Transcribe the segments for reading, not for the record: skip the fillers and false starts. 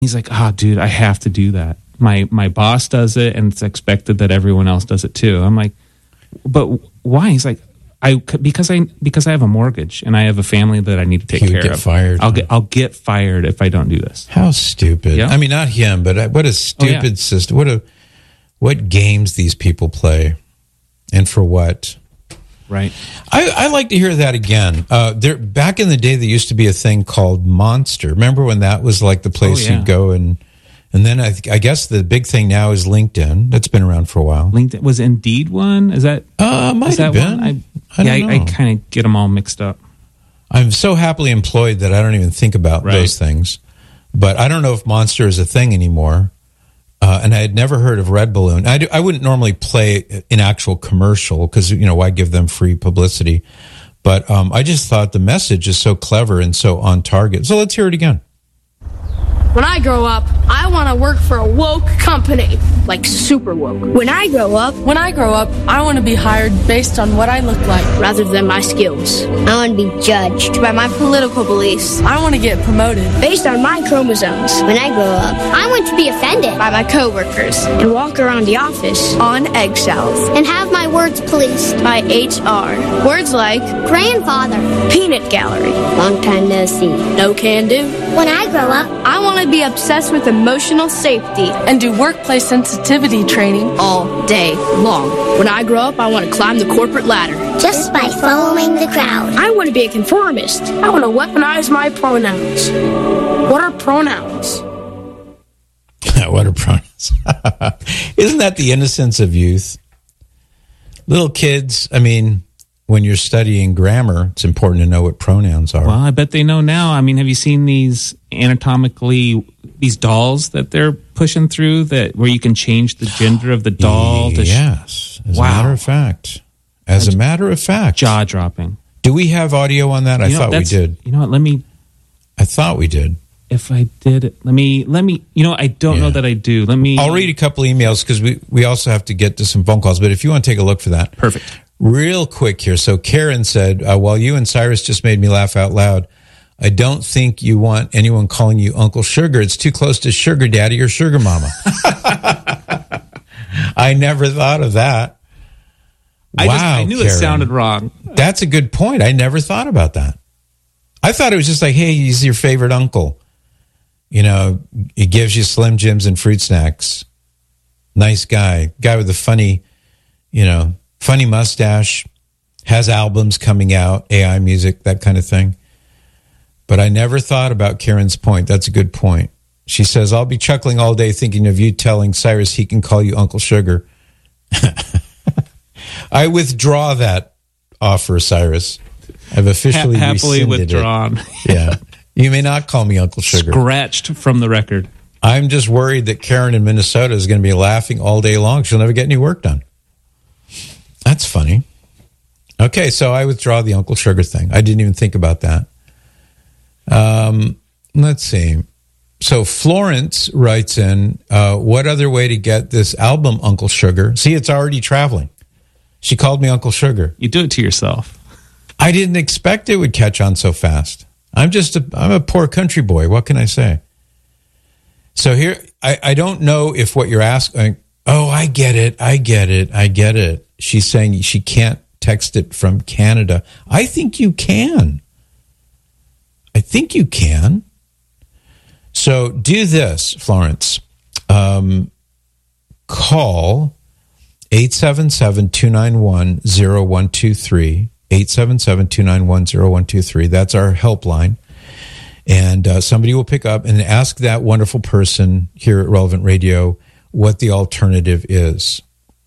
He's like, dude, I have to do that. My boss does it, and it's expected that everyone else does it too. I'm like, but why? He's like, because I have a mortgage and I have a family that I need to take care of. Fired. I'll get fired if I don't do this. How stupid! Yeah. I mean, not him, but what a stupid system. What games these people play, and for what? Right. I like to hear that again. Back in the day, there used to be a thing called Monster. Remember when that was like the place you'd go and then I guess the big thing now is LinkedIn. That's been around for a while. LinkedIn was Indeed one. Is that might have been? One? I don't know. I kind of get them all mixed up. I'm so happily employed that I don't even think about those things. But I don't know if Monster is a thing anymore. And I had never heard of Red Balloon. I wouldn't normally play an actual commercial because, why give them free publicity? But I just thought the message is so clever and so on target. So let's hear it again. When I grow up, I want to work for a woke company, like super woke. When I grow up, I want to be hired based on what I look like rather than my skills. I want to be judged by my political beliefs. I want to get promoted based on my chromosomes. When I grow up, I want to be offended by my coworkers and walk around the office on eggshells and have my words policed by HR. Words like grandfather, peanut gallery, long time no see, no can do. When I grow up, I want to be obsessed with emotional safety and do workplace sensitivity training all day long. When I grow up, I want to climb the corporate ladder just by following the crowd. I want to be a conformist. I want to weaponize my pronouns. What are pronouns? What are pronouns? Isn't that the innocence of youth? Little kids, I mean, when you're studying grammar, it's important to know what pronouns are. Well, I bet they know now. I mean, have you seen these these dolls that they're pushing through where you can change the gender of the doll? Yes. As a matter of fact. Jaw dropping. Do we have audio on that? I thought we did. You know what? I thought we did. If I did, let me, I don't know that I do. I'll read a couple emails because we also have to get to some phone calls. But if you want to take a look for that. Perfect. Real quick here. So Karen said, while you and Cyrus just made me laugh out loud, I don't think you want anyone calling you Uncle Sugar. It's too close to Sugar Daddy or Sugar Mama. I never thought of that. I knew Karen. It sounded wrong. That's a good point. I never thought about that. I thought it was just like, hey, he's your favorite uncle. He gives you Slim Jims and fruit snacks. Nice guy with a funny mustache, has albums coming out, AI music, that kind of thing. But I never thought about Karen's point. That's a good point. She says, I'll be chuckling all day thinking of you telling Cyrus he can call you Uncle Sugar. I withdraw that offer, Cyrus. I've officially happily withdrawn. Yeah. You may not call me Uncle Sugar. Scratched from the record. I'm just worried that Karen in Minnesota is going to be laughing all day long. She'll never get any work done. That's funny. Okay, so I withdraw the Uncle Sugar thing. I didn't even think about that. Let's see. So Florence writes in, what other way to get this album, Uncle Sugar? See, it's already traveling. She called me Uncle Sugar. You do it to yourself. I didn't expect it would catch on so fast. I'm a poor country boy. What can I say? So here, I don't know if what you're asking, I get it. She's saying she can't text it from Canada. I think you can. So do this, Florence. Call 877-291-0123. 877-291-0123. That's our helpline. And somebody will pick up and ask that wonderful person here at Relevant Radio what the alternative is.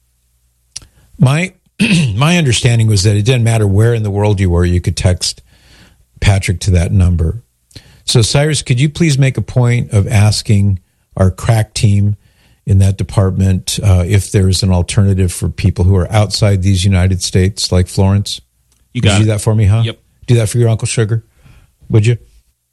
My understanding was that it didn't matter where in the world you were, you could text Patrick to that number. So, Cyrus, could you please make a point of asking our crack team in that department if there is an alternative for people who are outside these United States, like Florence? You got Would you do that for me, huh? Yep. Do that for your Uncle Sugar, would you?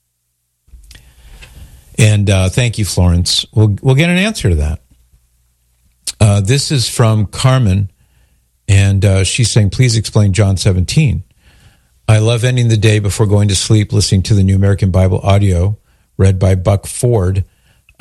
And thank you, Florence. We'll get an answer to that. This is from Carmen, and she's saying, please explain John 17. I love ending the day before going to sleep listening to the New American Bible audio read by Buck Ford.